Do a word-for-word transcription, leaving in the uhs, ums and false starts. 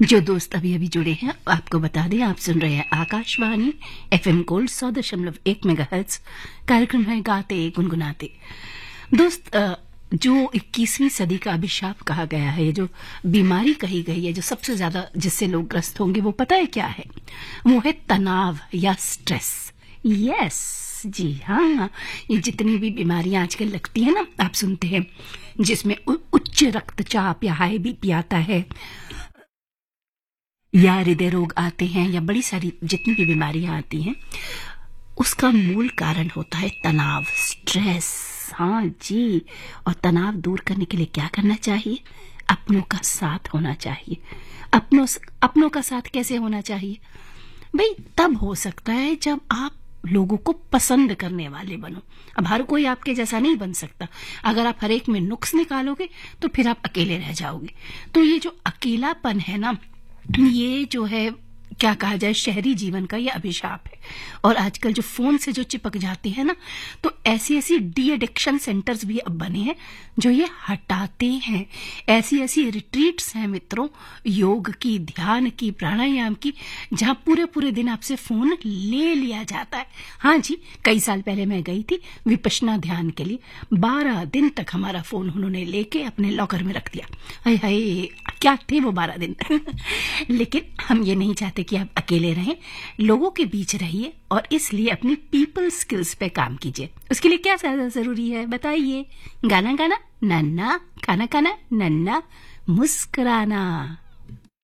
जो दोस्त अभी अभी जुड़े हैं आपको बता दें, आप सुन रहे हैं आकाशवाणी एफएम गोल्ड सौ दशमलव एक मेगाहर्ट्ज। कार्यक्रम है गाते गुनगुनाते। दोस्त, जो इक्कीसवीं सदी का अभिशाप कहा गया है, ये जो बीमारी कही गई है, जो सबसे ज्यादा जिससे लोग ग्रस्त होंगे, वो पता है क्या है? वो है तनाव या स्ट्रेस। यस, जी हाँ, ये जितनी भी बीमारियां आजकल लगती है ना, आप सुनते हैं, जिसमें उच्च रक्तचाप या हाई बीपी आता है, या हृदय रोग आते हैं, या बड़ी सारी जितनी भी बीमारियां आती हैं, उसका मूल कारण होता है तनाव, स्ट्रेस। हाँ जी, और तनाव दूर करने के लिए क्या करना चाहिए? अपनों का साथ होना चाहिए। अपनों अपनों का साथ कैसे होना चाहिए भाई? तब हो सकता है जब आप लोगों को पसंद करने वाले बनो। अब हर कोई आपके जैसा नहीं बन सकता। अगर आप हर एक में नुक्स निकालोगे तो फिर आप अकेले रह जाओगे। तो ये जो अकेलापन है ना, ये जो है, क्या कहा जाए, शहरी जीवन का ये अभिशाप है। और आजकल जो फोन से जो चिपक जाते हैं ना, तो ऐसी ऐसी डी एडिक्शन सेंटर्स भी अब बने हैं जो ये हटाते हैं। ऐसी ऐसी रिट्रीट्स हैं मित्रों, योग की, ध्यान की, प्राणायाम की, जहां पूरे पूरे दिन आपसे फोन ले लिया जाता है। हाँ जी, कई साल पहले मैं गई थी विपश्यना ध्यान के लिए। बारह दिन तक हमारा फोन उन्होंने लेके अपने लॉकर में रख दिया। हाय हाय, क्या थे वो बारह दिन। लेकिन हम ये नहीं चाहते कि आप अकेले रहें, लोगों के बीच रहिए, और इसलिए अपनी पीपल स्किल्स पे काम कीजिए। उसके लिए क्या ज्यादा जरूरी है बताइए? गाना गाना, नन्ना, खाना खाना, नन्ना, मुस्कुराना।